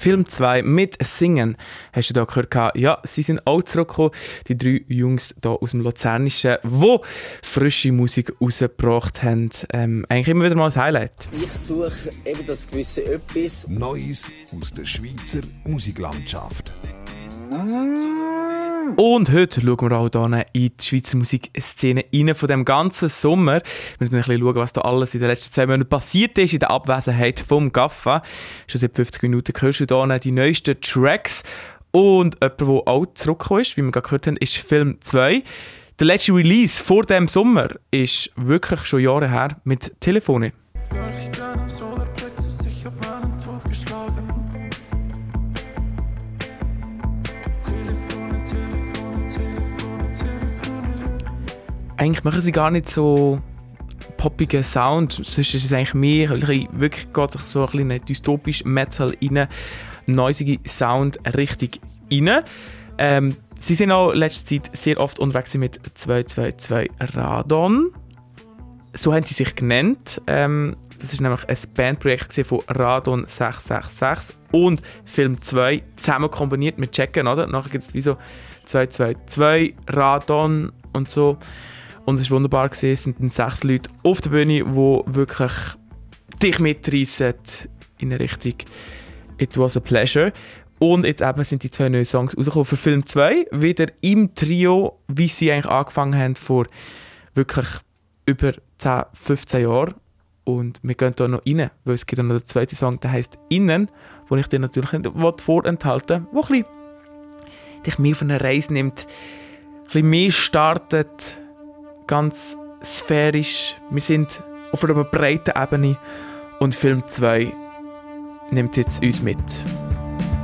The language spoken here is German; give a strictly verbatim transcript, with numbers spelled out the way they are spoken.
Film zwei mit Singen. Hast du da gehört? Ja, sie sind auch zurückgekommen. Die drei Jungs hier aus dem Luzernischen, die frische Musik rausgebracht haben. Ähm, eigentlich immer wieder mal ein Highlight. Ich suche eben das gewisse Etwas. Neues aus der Schweizer Musiklandschaft. Und heute schauen wir auch hier in die Schweizer Musikszene rein von dem ganzen Sommer. Wir müssen ein bisschen schauen, was da alles in den letzten zwei Monaten passiert ist in der Abwesenheit vom Gaffa. Schon seit fünfzig Minuten hörst du hier die neuesten Tracks. Und jemand, der auch zurückgekommen ist, wie wir gerade gehört haben, ist Film zwei. Der letzte Release vor dem Sommer ist wirklich schon Jahre her mit Telefone. Eigentlich machen sie gar nicht so poppigen Sound, sonst ist es eigentlich mehr, wirklich geht sich so ein bisschen dystopisch Metal rein, noisige Sound richtig rein. Ähm, sie sind auch in letzter Zeit sehr oft unterwegs mit zwei zwei zwei Radon. So haben sie sich genannt. Ähm, das ist nämlich ein Bandprojekt von Radon sechs sechs sechs und Film zwei zusammen kombiniert mit Checken, oder? Nachher gibt es wie so zwei zwei zwei Radon und so. Und es war wunderbar gewesen. Es sind sechs Leute auf der Bühne, die wirklich dich mitreissen in eine Richtung «It was a pleasure». Und jetzt eben sind die zwei neuen Songs rausgekommen für Film zwei. Wieder im Trio, wie sie eigentlich angefangen haben, vor wirklich über zehn, fünfzehn Jahren. Und wir gehen da noch rein, weil es gibt noch den zweiten Song, der heisst «Innen», den ich dir natürlich nicht vorenthalten will, der dich mehr auf eine Reise nimmt, ein bisschen mehr startet, ganz sphärisch. Wir sind auf einer breiten Ebene und Film zwei nimmt jetzt uns mit.